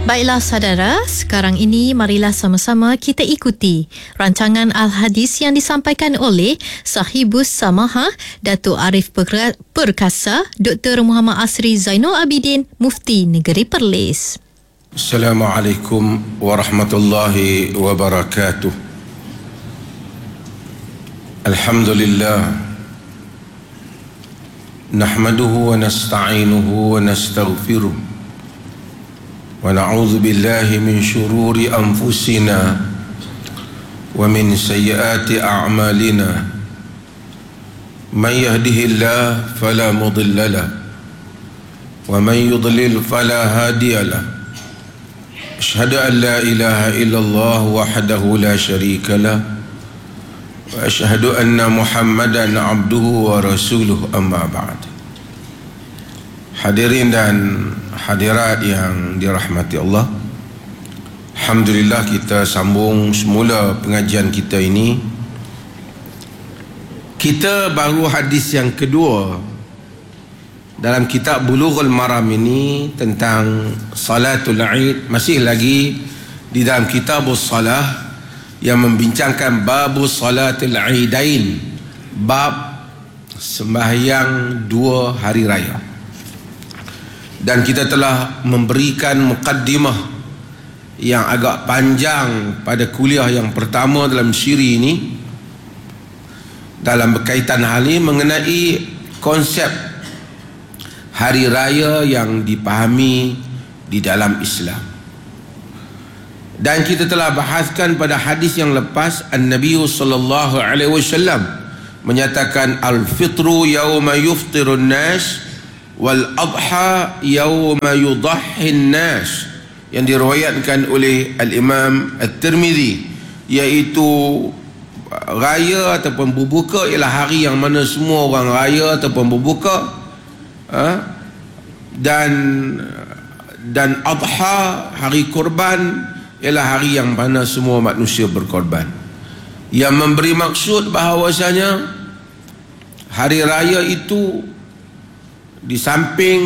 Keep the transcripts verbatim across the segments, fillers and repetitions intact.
Baiklah saudara, sekarang ini marilah sama-sama kita ikuti rancangan Al-Hadis yang disampaikan oleh Sahibus Samaha, Datuk Arif Perkasa, Doktor Muhammad Asri Zainul Abidin, Mufti Negeri Perlis. Assalamualaikum warahmatullahi wabarakatuh. Alhamdulillah, nahmaduhu wa nasta'inuhu wa nastaghfiruh. ونعوذ بالله من شرور أنفسنا ومن سيئات أعمالنا من يهده الله فلا مضل له ومن يضلل فلا هادي له أشهد أن لا إله إلا الله وحده لا شريك له وأشهد أن محمدا عبده ورسوله أما بعد. Hadirin dan hadirat yang dirahmati Allah, alhamdulillah kita sambung semula pengajian kita ini. Kita baru hadis yang kedua dalam kitab Bulughul Maram ini tentang Salatul Aid. Masih lagi di dalam Kitabus Salah yang membincangkan Babus Salatul Aidain, bab sembahyang dua hari raya. Dan kita telah memberikan mukaddimah yang agak panjang pada kuliah yang pertama dalam siri ini dalam berkaitan hal ini mengenai konsep hari raya yang dipahami di dalam Islam. Dan kita telah bahaskan pada hadis yang lepas, An-Nabi sallallahu alaihi wasallam menyatakan al-fitru yawma yuftirun nas wal adha yawma yudahhin nas, yang diriwayatkan oleh Al-Imam At-Tirmidzi, iaitu raya ataupun berbuka ialah hari yang mana semua orang raya ataupun berbuka, ha? dan dan adha, hari korban, ialah hari yang mana semua manusia berkorban, yang memberi maksud bahawasanya hari raya itu di samping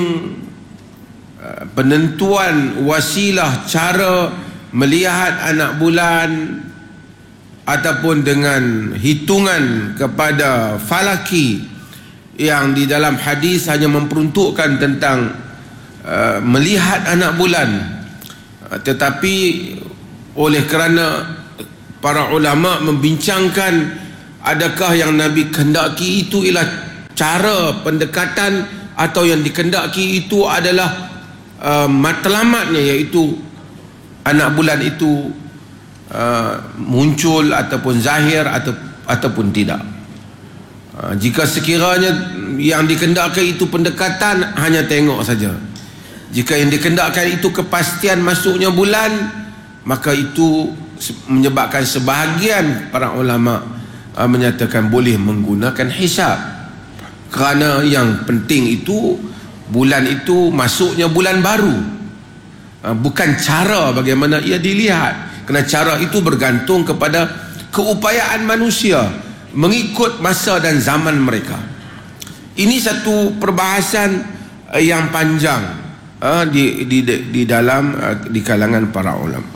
uh, penentuan wasilah cara melihat anak bulan ataupun dengan hitungan kepada falaki yang di dalam hadis hanya memperuntukkan tentang uh, melihat anak bulan, uh, tetapi oleh kerana para ulama membincangkan adakah yang Nabi kehendaki itu ialah cara pendekatan atau yang dikehendaki itu adalah uh, matlamatnya, iaitu anak bulan itu uh, muncul ataupun zahir atau, ataupun tidak. Uh, jika sekiranya yang dikehendaki itu pendekatan, hanya tengok saja. Jika yang dikehendaki itu kepastian masuknya bulan, maka itu menyebabkan sebahagian para ulama uh, menyatakan boleh menggunakan hisab. Kerana yang penting itu bulan itu masuknya bulan baru, bukan cara bagaimana ia dilihat. Kerana cara itu bergantung kepada keupayaan manusia mengikut masa dan zaman mereka. Ini satu perbahasan yang panjang di di di dalam di kalangan para ulama.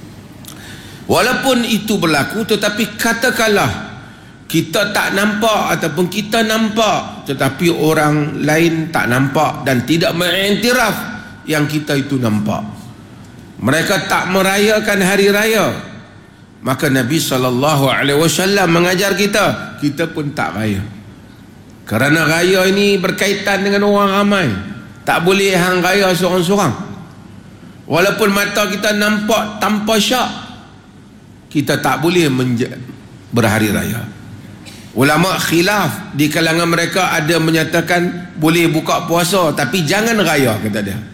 Walaupun itu berlaku, tetapi katakanlah kita tak nampak ataupun kita nampak tetapi orang lain tak nampak dan tidak mengiktiraf yang kita itu nampak, mereka tak merayakan hari raya, maka Nabi sallallahu alaihi wasallam mengajar kita, kita pun tak raya. Kerana raya ini berkaitan dengan orang ramai, tak boleh hang raya seorang-seorang. Walaupun mata kita nampak tanpa syak, kita tak boleh berhari raya. Ulama khilaf di kalangan mereka, ada menyatakan boleh buka puasa tapi jangan raya, kata dia.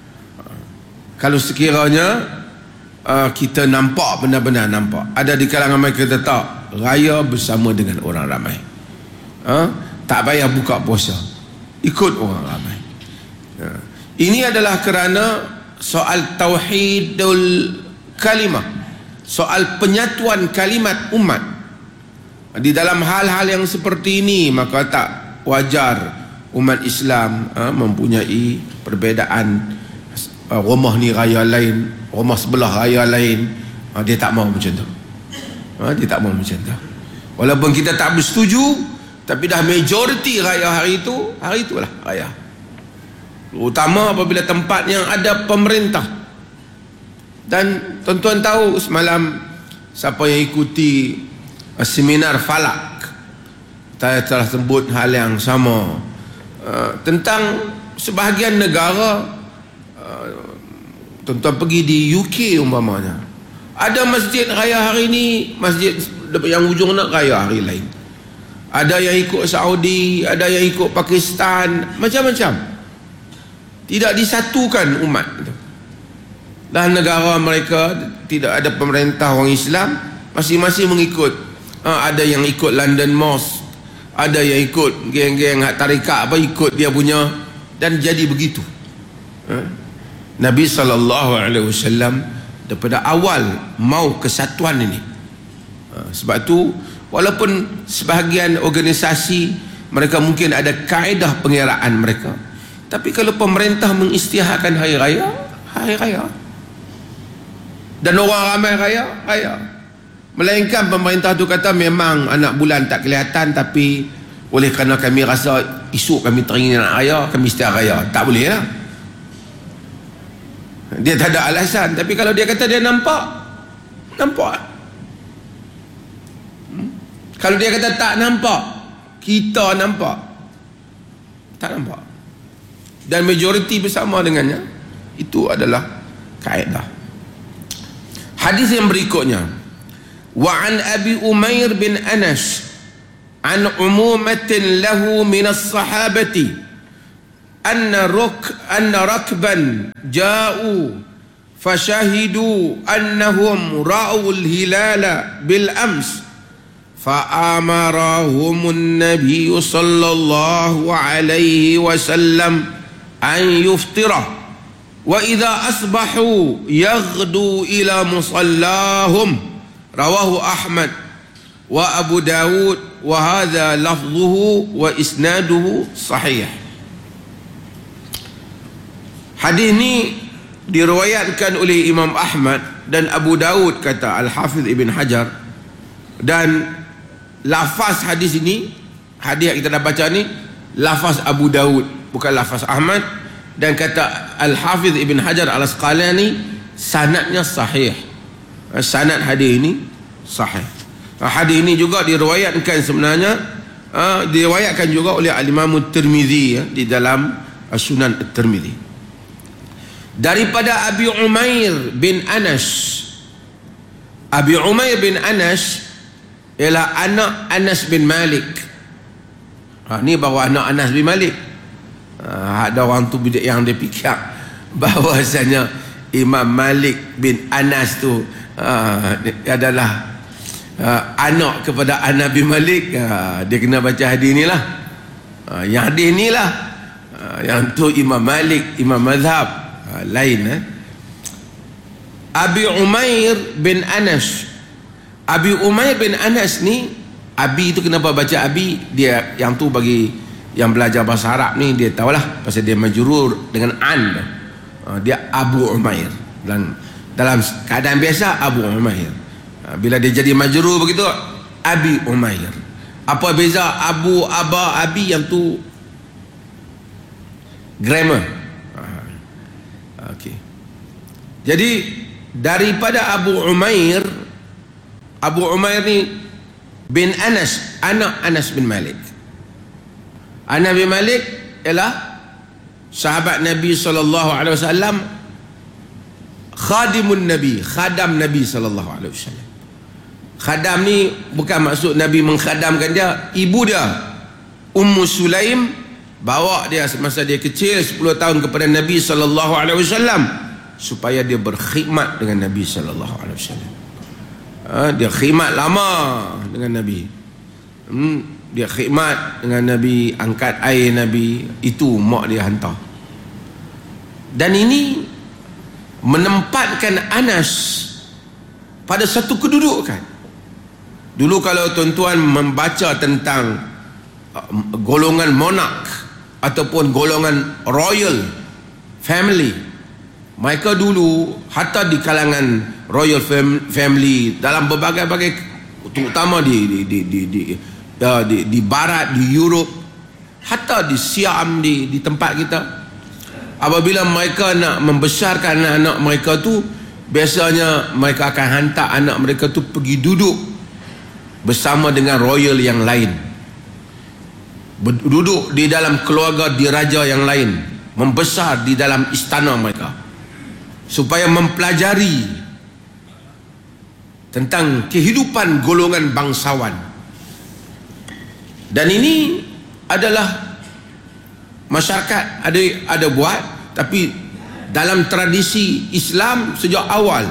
Kalau sekiranya uh, kita nampak, benar-benar nampak. Ada di kalangan mereka kata tak, raya bersama dengan orang ramai, uh, tak payah buka puasa, ikut orang ramai. uh. Ini adalah kerana soal tauhidul kalimah, soal penyatuan kalimat umat. Di dalam hal-hal yang seperti ini, maka tak wajar umat Islam ha, mempunyai perbezaan uh, rumah ni raya lain, rumah sebelah raya lain, ha, dia tak mau macam tu. Ha, dia tak mau macam tu. Walaupun kita tak bersetuju, tapi dah majoriti raya hari itu, hari itulah raya. Terutama apabila tempat yang ada pemerintah. Dan tuan-tuan tahu semalam siapa yang ikuti uh, seminar Falak, saya telah sebut hal yang sama uh, tentang sebahagian negara. uh, tuan-tuan pergi di U K umpamanya, ada masjid raya hari ini, masjid yang ujung nak raya hari lain. Ada yang ikut Saudi, ada yang ikut Pakistan, macam-macam. Tidak disatukan umat itu. Dan negara mereka tidak ada pemerintah orang Islam, masing-masing mengikut. Ha, ada yang ikut London Mosque, ada yang ikut geng-geng hak tarikat apa, ikut dia punya, dan jadi begitu. Ha? Nabi sallallahu alaihi wasallam daripada awal mau kesatuan ini. Ha, sebab tu walaupun sebahagian organisasi mereka mungkin ada kaedah pengiraan mereka, tapi kalau pemerintah mengisytiharkan hari raya, hari raya. Dan orang ramai raya, raya. Melainkan pemerintah tu kata memang anak bulan tak kelihatan, tapi oleh kerana kami rasa esok kami teringin nak raya, kami isytihar raya. Tak boleh lah. Dia tak ada alasan. Tapi kalau dia kata dia nampak, nampak. Hmm? Kalau dia kata tak nampak, kita nampak, tak nampak. Dan majoriti bersama dengannya, itu adalah kaedah. Hadis yang berikutnya, wa an Abi Umair bin Anas an umumatin lahu min as-sahabati anna ruk anna rakban ja'u fashahidu annahum ra'u al-hilala bil ams فأمرهم النبي صلى الله عليه وسلم أن يفطره وإذا أصبحوا يغدوا إلى مصلاهم. رواه أحمد وأبو داود وهذا لفظه وإسناده صحيح. Hadis ini diriwayatkan oleh Imam Ahmad dan Abu Daud, kata Al-Hafiz Ibn Hajar. Dan lafaz hadis ini, hadis yang kita dah baca ni, lafaz Abu Daud, bukan lafaz Ahmad. Dan kata Al-Hafiz Ibn Hajar Al-Asqalani, sanadnya sahih. Sanad hadis ini sahih. Hadis ini juga diriwayatkan sebenarnya, uh, diriwayatkan juga oleh Al-Imam At-Tirmizi, ya, di dalam Sunan At-Tirmizi, daripada Abi Umair bin Anas. Abi Umair bin Anas ialah anak Anas bin Malik. Ha, ni bawa anak Anas bin Malik. Ha, ada orang tu yang dia fikir bahawasanya Imam Malik bin Anas tu ha, adalah ha, anak kepada Anas bin Malik. Ha, dia kena baca hadis ni lah. Ha, yang hadis ni lah. Ha, yang tu Imam Malik, Imam Mazhab ha, lain. Eh? Abi Umair bin Anas. Abi Umair bin Anas ni, Abi tu kenapa baca Abi? Dia yang tu bagi yang belajar bahasa Arab ni, dia tahulah pasal dia majrur dengan an. Uh, dia Abu Umair. Dan dalam keadaan biasa Abu Umair. Uh, bila dia jadi majrur begitu, Abi Umair. Apa beza Abu, Aba, Abi? Yang tu grammar. Uh, Okey. Jadi daripada Abu Umair, Abu Umair ni bin Anas, anak Anas bin Malik. Anas bin Malik ialah sahabat Nabi sallallahu alaihi wasallam, khadimun Nabi, khadam Nabi sallallahu alaihi wasallam. Khadam ni bukan maksud Nabi mengkhadamkan dia, ibu dia Ummu Sulaim bawa dia semasa dia kecil sepuluh tahun kepada Nabi sallallahu alaihi wasallam supaya dia berkhidmat dengan Nabi sallallahu alaihi wasallam. Ha, dia khidmat lama dengan Nabi. Hmm, dia khidmat dengan Nabi, angkat air Nabi, itu mak dia hantar. Dan ini menempatkan Anas pada satu kedudukan. Dulu kalau tuan-tuan membaca tentang uh, golongan monark ataupun golongan royal family, Mereka dulu hatta di kalangan royal fam- family dalam berbagai-bagai, terutama di di di di di, uh, di, di barat, di Europe, hatta di Siam, di di tempat kita, apabila mereka nak membesarkan anak-anak mereka tu, biasanya mereka akan hantar anak mereka tu pergi duduk bersama dengan royal yang lain, duduk di dalam keluarga diraja yang lain, membesar di dalam istana mereka, supaya mempelajari tentang kehidupan golongan bangsawan. Dan ini adalah masyarakat ada ada buat, tapi dalam tradisi Islam sejak awal,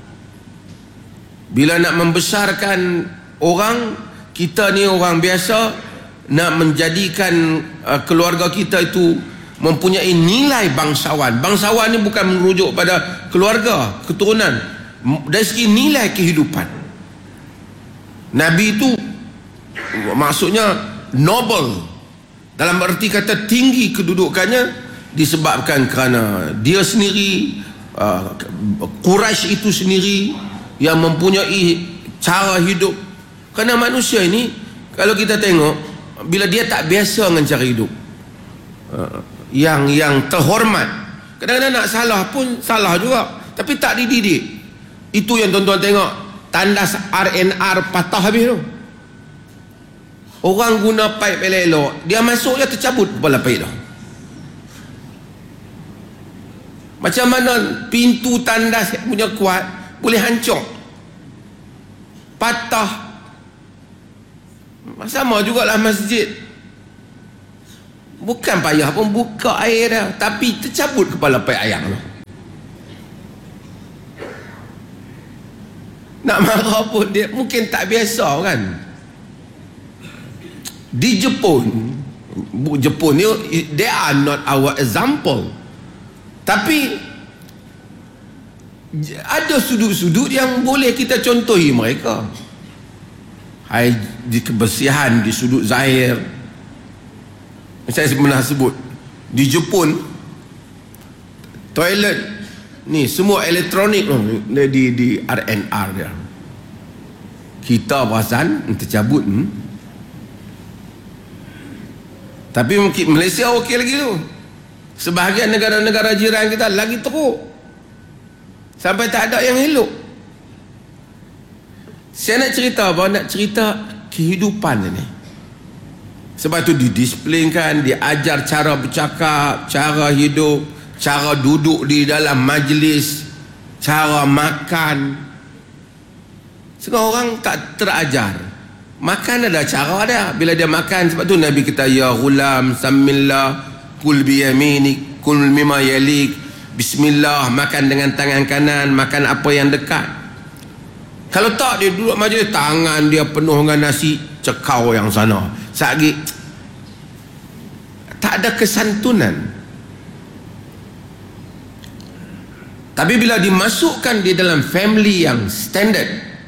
bila nak membesarkan orang, kita ni orang biasa, nak menjadikan uh, keluarga kita itu mempunyai nilai bangsawan. Bangsawan ni bukan merujuk pada keluarga, keturunan, dari segi nilai kehidupan. Nabi itu maksudnya noble, dalam arti kata tinggi kedudukannya, disebabkan kerana dia sendiri, uh, Quraisy itu sendiri yang mempunyai cara hidup. Kerana manusia ini, kalau kita tengok, bila dia tak biasa dengan cara hidup uh, yang yang terhormat, kadang-kadang nak salah pun salah juga, tapi tak dididik. Itu yang tuan-tuan tengok, tandas R N R patah habis tu. Orang guna paip elok-elok, dia masuk dia tercabut kepala paip tu. Macam mana pintu tandas punya kuat, boleh hancur, patah. Sama jugalah masjid, bukan payah pun buka air dah, tapi tercabut kepala paip ayam tu. Nak marah pun dia mungkin tak biasa kan. Di Jepun, Jepun ni, they are not our example, tapi ada sudut-sudut yang boleh kita contohi mereka. Hai, di kebersihan di sudut zahir. Saya pernah sebut, di Jepun toilet ni semua elektronik di di R N R dia. Kita perasan tercabut, hmm? Tapi mungkin Malaysia okey lagi tu. Sebahagian negara-negara jiran kita lagi teruk, sampai tak ada yang elok. Saya nak cerita apa? Nak cerita kehidupan ini. Sebab tu didisplaykan, diajar cara bercakap, cara hidup, cara duduk di dalam majlis, cara makan. Setengah orang tak terajar. Makan ada cara dia. Bila dia makan, sebab tu Nabi kata, ya ghulam samillah, kul biyaminik, kul mimma yalik, bismillah, makan dengan tangan kanan, makan apa yang dekat. Kalau tak, dia duduk majlis, tangan dia penuh dengan nasi, cekau yang sana. Sagi tak ada kesantunan. Tapi bila dimasukkan di dalam family yang standard,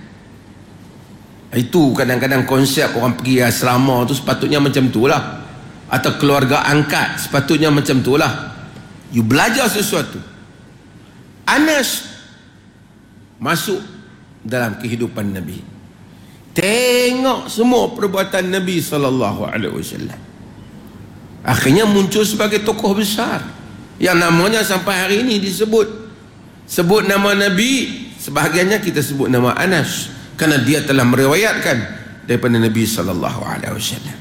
itu kadang-kadang konsep orang pergi asrama tu sepatutnya macam tu lah, atau keluarga angkat sepatutnya macam tu lah. You belajar sesuatu. Anas masuk dalam kehidupan Nabi, tengok semua perbuatan Nabi sallallahu alaihi wasallam. Akhirnya muncul sebagai tokoh besar yang namanya sampai hari ini disebut. Sebut nama Nabi, sebahagiannya kita sebut nama Anas, kerana dia telah meriwayatkan daripada Nabi sallallahu alaihi wasallam.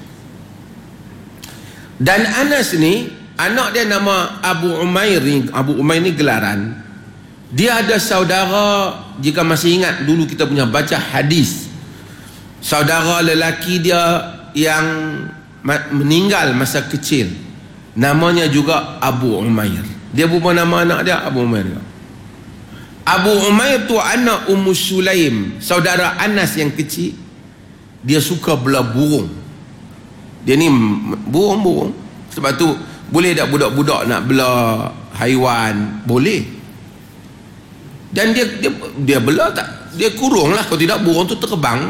Dan Anas ni, anak dia nama Abu Umair. Abu Umair ni gelaran. Dia ada saudara, jika masih ingat dulu kita punya baca hadis, saudara lelaki dia yang meninggal masa kecil, namanya juga Abu Umair. Dia berubah nama anak dia Abu Umair. Abu Umair tu anak Ummu Sulaim, saudara Anas yang kecil. Dia suka bela burung. Dia ni burung-burung. Sebab tu boleh tak budak-budak nak bela haiwan? Boleh. Dan dia dia, dia bela tak? Dia kurung lah. Kalau tidak, burung tu terbang.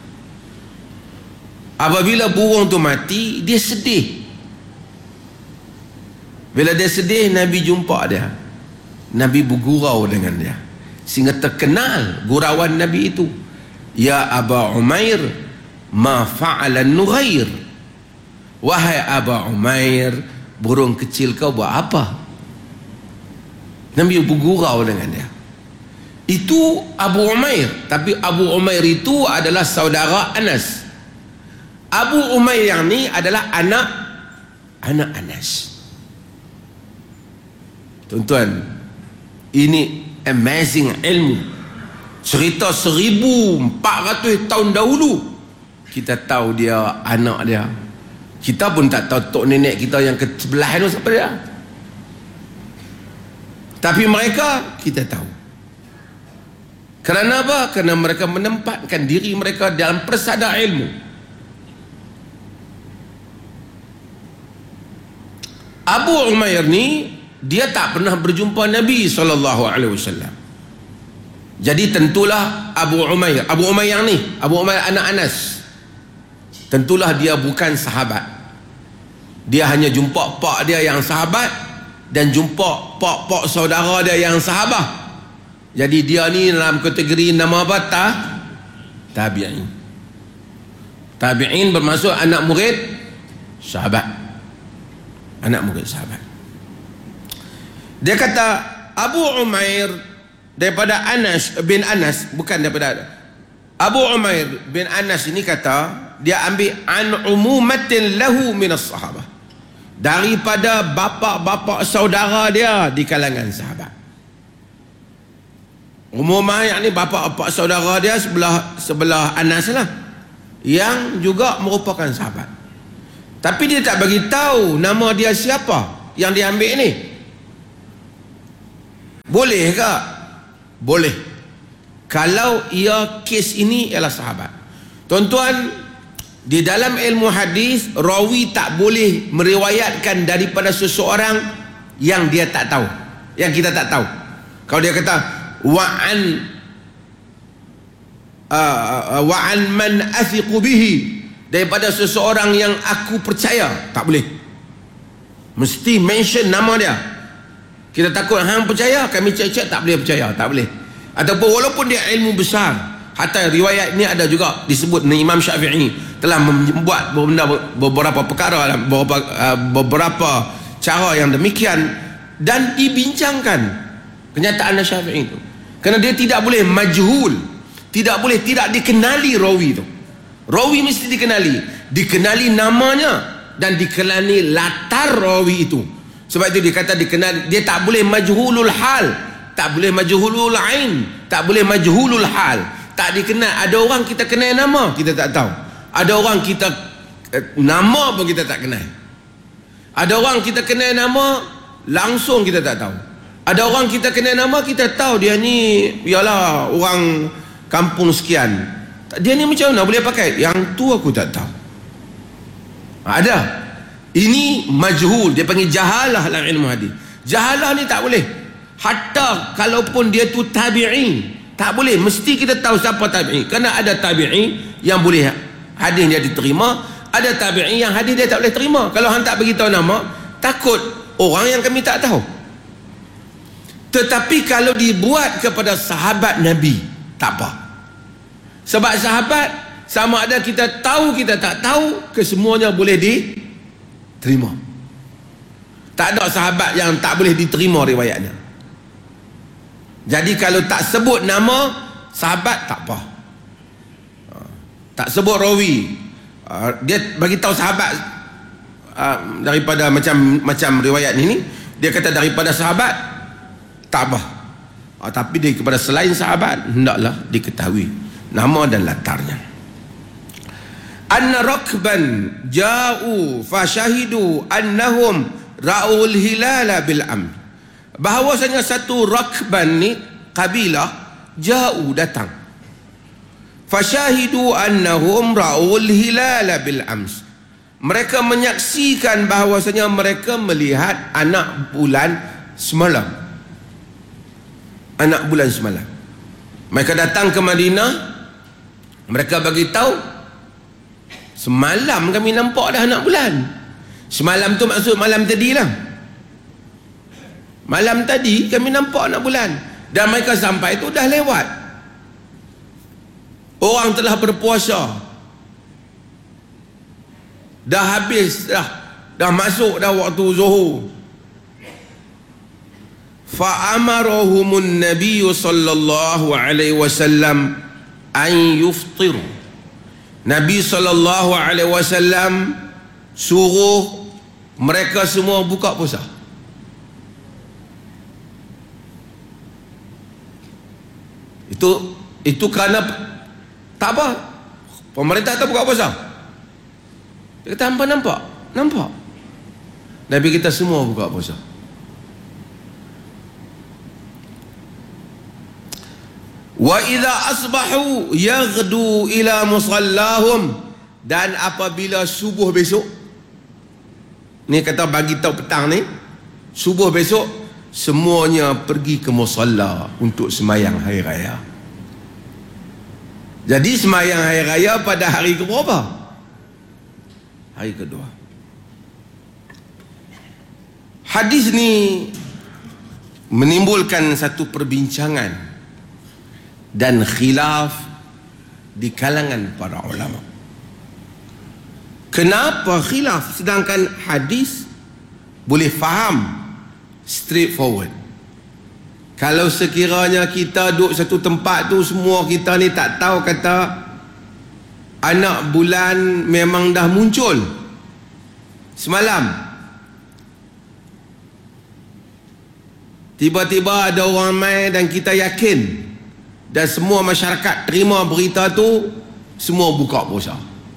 Apabila burung tu mati, dia sedih. Bila dia sedih, Nabi jumpa dia. Nabi bergurau dengan dia sehingga terkenal gurauan Nabi itu. Ya Aba Umair, ma fa'ala Nughair. Wahai Aba Umair, burung kecil kau buat apa? Nabi bergurau dengan dia. Itu Abu Umair. Tapi Abu Umair itu adalah saudara Anas. Abu Umair yang ni adalah anak anak Anas. Tuan-tuan, ini amazing ilmu. Cerita seribu empat ratus tahun dahulu kita tahu dia anak dia. Kita pun tak tahu tok nenek kita yang ke sebelah tu siapa dia. Tapi mereka kita tahu. Kerana apa? Kerana mereka menempatkan diri mereka dalam persada ilmu. Abu Umair ni dia tak pernah berjumpa Nabi sallallahu alaihi wasallam. Jadi tentulah Abu Umair, Abu Umair yang ni, Abu Umair anak Anas, tentulah dia bukan sahabat. Dia hanya jumpa pak dia yang sahabat dan jumpa pak-pak saudara dia yang sahabat. Jadi dia ni dalam kategori nama apa? Ta? Tabi'in. Tabi'in bermaksud anak murid sahabat. Anak murid sahabat. Dia kata Abu Umair daripada Anas bin Anas, bukan daripada Abu Umair bin Anas ini kata dia ambil an umumatin lahu minas sahabah, daripada bapa-bapa saudara dia di kalangan sahabat. Umumah yang ni bapa-bapa saudara dia sebelah sebelah Anas lah, yang juga merupakan sahabat. Tapi dia tak bagi tahu nama dia siapa yang dia ambil ni. Boleh ke? Boleh. Kalau ia kes ini ialah sahabat. Tuan-tuan, di dalam ilmu hadis, rawi tak boleh meriwayatkan daripada seseorang yang dia tak tahu, yang kita tak tahu. Kalau dia kata wa'an uh, wa'an man athiqu bihi, daripada seseorang yang aku percaya, tak boleh. Mesti mention nama dia. Kita takut hang percaya, kami cek-cek tak boleh percaya, tak boleh. Ataupun walaupun dia ilmu besar, hatta riwayat ini ada juga disebut Imam Syafi'i telah membuat beberapa perkara, beberapa, uh, beberapa cara yang demikian, dan dibincangkan kenyataan Syafi'i itu. Kerana dia tidak boleh majhul, tidak boleh tidak dikenali rawi itu. Rawi mesti dikenali, dikenali namanya dan dikenali latar rawi itu. Sebab itu dia kata dikenali, dia tak boleh majhulul hal, tak boleh majhulul ain, tak boleh majhulul hal, tak dikenal. Ada orang kita kenal nama, kita tak tahu. Ada orang kita eh, nama pun kita tak kenal. Ada orang kita kenal nama langsung kita tak tahu. Ada orang kita kenal nama, kita tahu dia ni ialah orang kampung sekian. Dia ni macam mana boleh pakai? Yang tu aku tak tahu. Ada. Ini majhul, dia panggil jahalah dalam ilmu hadis. Jahalah ni tak boleh. Hatta kalaupun dia tu tabi'i, tak boleh. Mesti kita tahu siapa tabi'i. Kerana ada tabi'i yang boleh hadis dia diterima, ada tabi'i yang hadis dia tak boleh terima. Kalau hang tak beritahu nama, takut orang yang kami tak tahu. Tetapi kalau dibuat kepada sahabat Nabi, tak apa. Sebab sahabat, sama ada kita tahu kita tak tahu, kesemuanya boleh diterima. Tak ada sahabat yang tak boleh diterima riwayatnya. Jadi kalau tak sebut nama sahabat, tak apa. Tak sebut rawi, dia bagi tahu sahabat daripada macam macam riwayat ini, dia kata daripada sahabat, tak apa. Ah, tapi dia kepada selain sahabat, hendaklah diketahui nama dan latarnya. Anna rakban ja'u fashahidu annahum ra'ul hilala bil am. Bahawasanya satu rakban ni, kabilah, ja'u datang, fashahidu annahum ra'ul hilala bil ams. Mereka menyaksikan bahawasanya mereka melihat anak bulan semalam. Anak bulan semalam. Mereka datang ke Madinah, mereka bagi tahu, semalam kami nampak dah anak bulan. Semalam tu maksud malam tadi lah. Malam tadi kami nampak anak bulan. Dan mereka sampai tu dah lewat. Orang telah berpuasa. Dah habis dah. Dah masuk dah waktu zuhur. Fa'amarahumun Nabi sallallahu alaihi wasallam an yuftiru. Nabi sallallahu alaihi wasallam suruh mereka semua buka puasa. Itu itu kerana tak apa. Pemerintah tak buka puasa. Dia kata hampa nampak? Nampak. Nabi kita semua buka puasa. Wa idza asbahu yaghdu ila musallahum, dan apabila subuh besok, ni kata bagi tahu petang ni, subuh besok semuanya pergi ke musalla untuk semayang hari raya. Jadi semayang hari raya pada hari ke berapa? Hari kedua. Hadis ni menimbulkan satu perbincangan dan khilaf di kalangan para ulama. Kenapa khilaf sedangkan hadis boleh faham straightforward? Kalau sekiranya kita duduk satu tempat tu, semua kita ni tak tahu kata anak bulan memang dah muncul semalam, tiba-tiba ada orang mai dan kita yakin, dan semua masyarakat terima berita tu, semua buka puasa.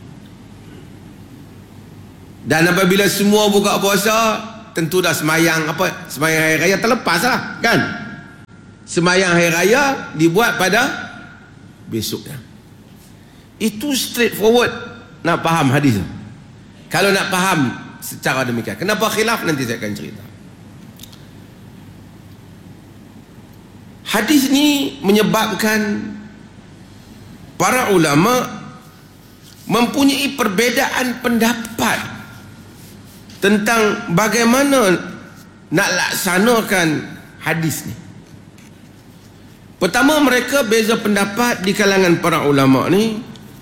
Dan apabila semua buka puasa, tentu dah semayang apa? Semayang hari raya terlepas lah, kan? Semayang hari raya dibuat pada besoknya. Itu straightforward nak faham hadis. Kalau nak faham secara demikian, kenapa khilaf nanti saya akan cerita. Hadis ni menyebabkan para ulama mempunyai perbezaan pendapat tentang bagaimana nak laksanakan hadis ni. Pertama, mereka beza pendapat di kalangan para ulama ni.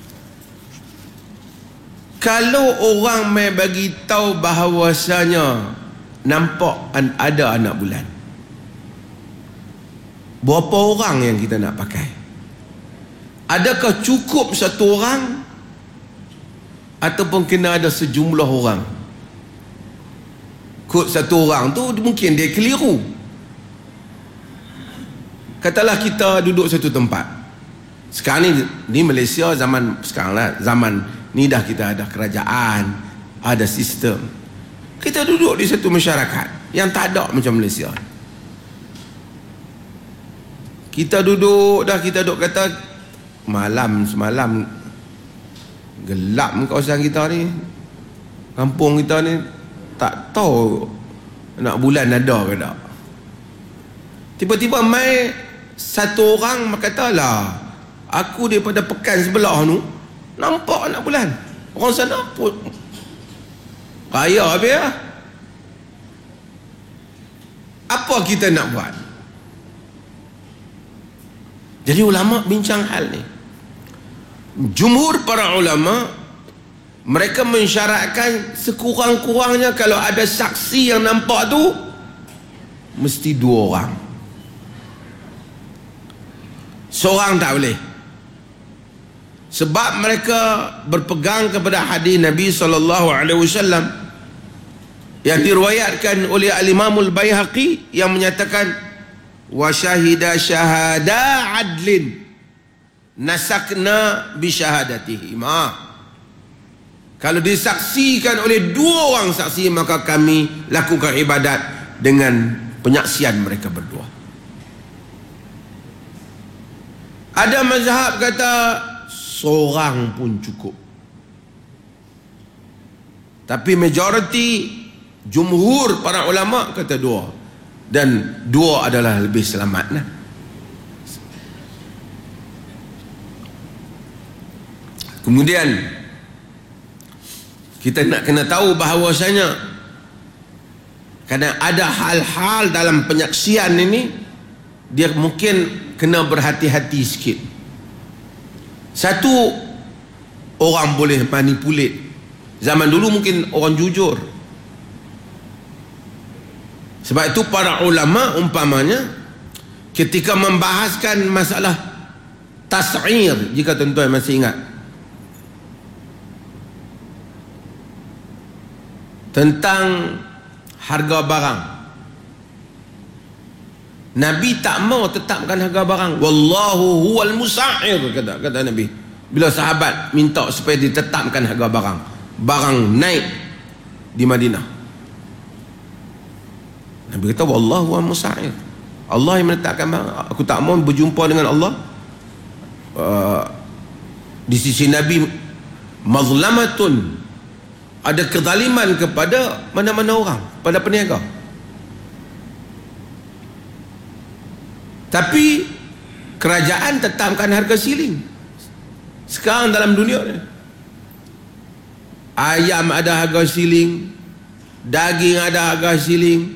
Kalau orang mai bagi tahu bahawasanya nampak ada anak bulan, berapa orang yang kita nak pakai? Adakah cukup satu orang ataupun kena ada sejumlah orang? Kod satu orang tu mungkin dia keliru. Katalah kita duduk satu tempat. Sekarang ni di Malaysia zaman sekarang lah, zaman ni dah kita ada kerajaan, ada sistem. Kita duduk di satu masyarakat yang tak ada macam Malaysia. Kita duduk dah, kita duduk kata malam semalam gelap kawasan kita ni, kampung kita ni, tak tahu nak bulan ada ke tak. Tiba-tiba mai satu orang kata lah, aku daripada pekan sebelah tu nampak anak bulan. Orang sana pun raya habis lah. Apa kita nak buat? Jadi ulama bincang hal ni. Jumhur para ulama, mereka mensyaratkan sekurang-kurangnya kalau ada saksi yang nampak tu mesti dua orang. Seorang tak boleh. Sebab mereka berpegang kepada hadis Nabi sallallahu alaihi wasallam yang diriwayatkan oleh Al-Imam Al-Baihaqi yang menyatakan wa syahida syahada adlin nasakna bi syahadatihi ma. Kalau disaksikan oleh dua orang saksi, maka kami lakukan ibadat dengan penyaksian mereka berdua. Ada mazhab kata seorang pun cukup. Tapi majoriti jumhur para ulama kata dua. Dan dua adalah lebih selamat lah. Kemudian kita nak kena tahu bahawasanya Kerana ada hal-hal dalam penyaksian ini dia mungkin kena berhati-hati sikit. Satu, orang boleh manipulate. Zaman dulu mungkin orang jujur. Sebab itu para ulama umpamanya ketika membahaskan masalah tas'ir, jika tuan-tuan masih ingat, tentang harga barang, Nabi tak mau tetapkan harga barang. Wallahu huwal musa'ir, kata, kata Nabi. Bila sahabat minta supaya ditetapkan harga barang, barang naik di Madinah, Nabi kata wallahu huwal musa'ir, Allah yang menetapkan barang. Aku tak mau berjumpa dengan Allah. uh, Di sisi Nabi mazlamatun, ada kezaliman kepada mana-mana orang, pada peniaga. Tapi kerajaan tetapkan harga siling. Sekarang dalam dunia ni, ayam ada harga siling, daging ada harga siling.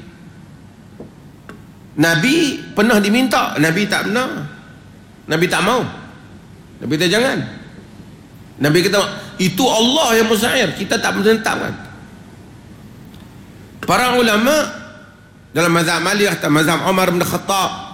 Nabi pernah diminta, Nabi tak pernah. Nabi tak mau. Nabi kata jangan. Nabi kata itu Allah yang musa'ir, kita tak menetapkan. Para ulama dalam mazhab Malik atau mazhab Umar bin Khattab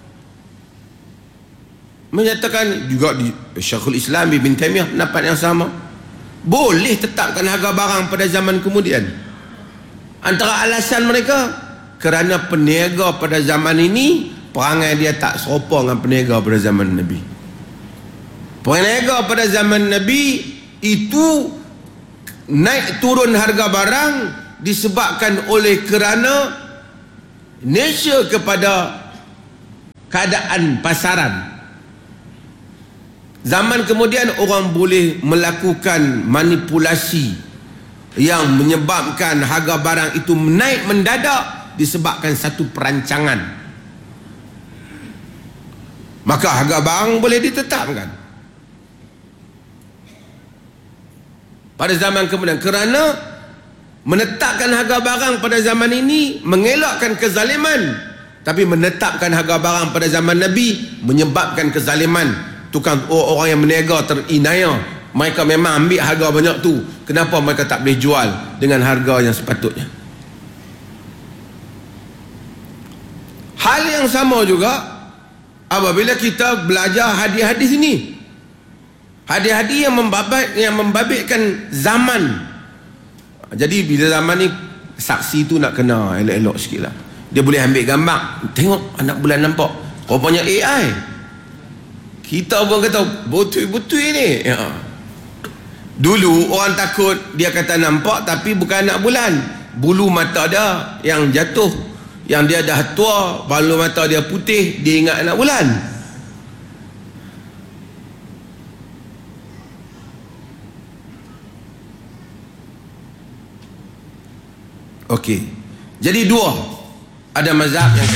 menyatakan, juga di Syekhul Islam Ibn Taimiyah pendapat yang sama, boleh tetapkan harga barang pada zaman kemudian. Antara alasan mereka, kerana peniaga pada zaman ini perangai dia tak serupa dengan peniaga pada zaman Nabi. Peniaga pada zaman Nabi itu naik turun harga barang disebabkan oleh kerana nature kepada keadaan pasaran. Zaman kemudian orang boleh melakukan manipulasi yang menyebabkan harga barang itu naik mendadak disebabkan satu perancangan. Maka harga barang boleh ditetapkan pada zaman kemudian, kerana menetapkan harga barang pada zaman ini mengelakkan kezaliman, tapi menetapkan harga barang pada zaman Nabi menyebabkan kezaliman. Tukang orang yang berniaga terinaya, mereka memang ambil harga banyak tu, kenapa mereka tak boleh jual dengan harga yang sepatutnya? Hal yang sama juga apabila kita belajar hadis-hadis ini, hadis-hadis yang membabit, yang membabitkan zaman. Jadi bila zaman ni saksi tu nak kena elok-elok sikit lah. Dia boleh ambil gambar, tengok anak bulan nampak, rupanya A I. Kita pun kata betul-betul ni ya. Dulu orang takut dia kata nampak, tapi bukan anak bulan, bulu mata dia yang jatuh, yang dia dah tua, bulu mata dia putih, dia ingat anak bulan. Okey, jadi dua, ada mazhab yang